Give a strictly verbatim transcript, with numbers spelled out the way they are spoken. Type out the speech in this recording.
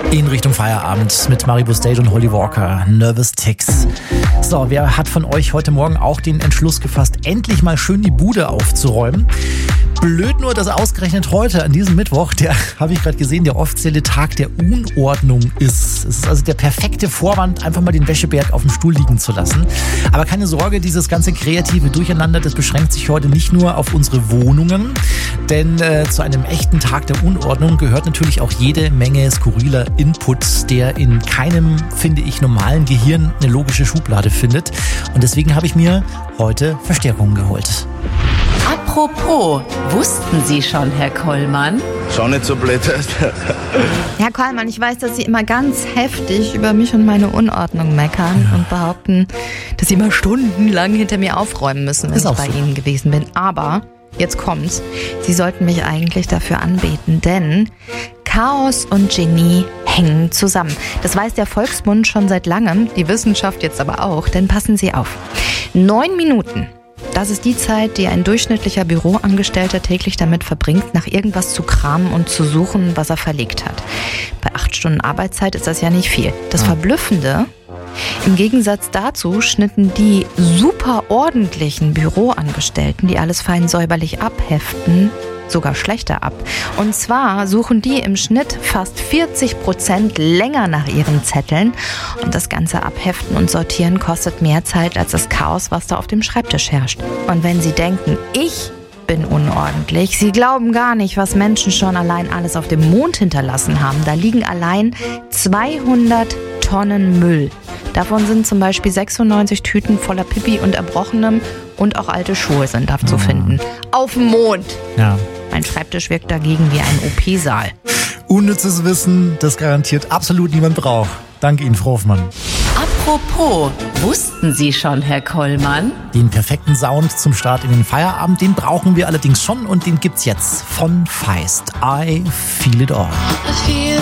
In Richtung Feierabend mit Maribus Date und Holly Walker, Nervous Ticks. So, wer hat von euch heute Morgen auch den Entschluss gefasst, endlich mal schön die Bude aufzuräumen? Blöd nur, dass ausgerechnet heute, an diesem Mittwoch, der, habe ich gerade gesehen, der offizielle Tag der Unordnung ist. Es ist also der perfekte Vorwand, einfach mal den Wäscheberg auf dem Stuhl liegen zu lassen. Aber keine Sorge, dieses ganze kreative Durcheinander, das beschränkt sich heute nicht nur auf unsere Wohnungen. Denn äh, zu einem echten Tag der Unordnung gehört natürlich auch jede Menge skurriler Input, der in keinem, finde ich, normalen Gehirn eine logische Schublade findet. Und deswegen habe ich mir heute Verstärkungen geholt. Apropos, wussten Sie schon, Herr Kollmann? Schau nicht so blöd. Herr Kollmann, ich weiß, dass Sie immer ganz heftig über mich und meine Unordnung meckern ja. und behaupten, dass Sie immer stundenlang hinter mir aufräumen müssen, wenn ich bei so. Ihnen gewesen bin. Aber jetzt kommt's. Sie sollten mich eigentlich dafür anbeten, denn Chaos und Genie hängen zusammen. Das weiß der Volksmund schon seit langem, die Wissenschaft jetzt aber auch, denn passen Sie auf. Neun Minuten. Das ist die Zeit, die ein durchschnittlicher Büroangestellter täglich damit verbringt, nach irgendwas zu kramen und zu suchen, was er verlegt hat. Bei acht Stunden Arbeitszeit ist das ja nicht viel. Das Verblüffende, im Gegensatz dazu schnitten die super ordentlichen Büroangestellten, die alles fein säuberlich abheften, sogar schlechter ab. Und zwar suchen die im Schnitt fast vierzig Prozent länger nach ihren Zetteln. Und das ganze Abheften und Sortieren kostet mehr Zeit als das Chaos, was da auf dem Schreibtisch herrscht. Und wenn Sie denken, ich bin unordentlich, Sie glauben gar nicht, was Menschen schon allein alles auf dem Mond hinterlassen haben. Da liegen allein zweihundert Tonnen Müll. Davon sind zum Beispiel sechsundneunzig Tüten voller Pipi und Erbrochenem und auch alte Schuhe sind da zu finden. Auf dem Mond. Ja. Mein Schreibtisch wirkt dagegen wie ein O P-Saal. Unnützes Wissen, das garantiert absolut niemand braucht. Danke Ihnen, Frau Hoffmann. Apropos, wussten Sie schon, Herr Kollmann? Den perfekten Sound zum Start in den Feierabend, den brauchen wir allerdings schon und den gibt's jetzt von Feist. I Feel It All.